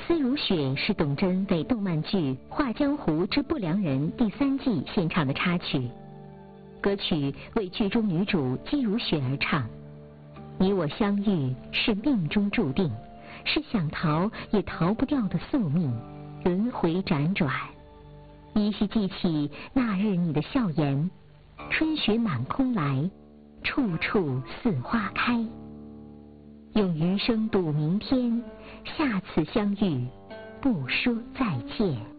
思如雪是董贞为动漫剧《画江湖之不良人》第3季献唱的插曲，歌曲为剧中女主姬如雪而唱。你我相遇是命中注定，是想逃也逃不掉的宿命，轮回辗转。依稀记起那日你的笑颜，春雪满空来，处处似花开。用余生赌明天，下次相遇不说再见。